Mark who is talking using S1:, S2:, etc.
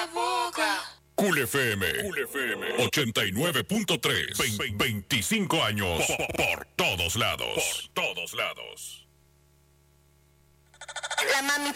S1: la boca.
S2: Cool FM 89.3. 25 años por todos lados.
S1: La mami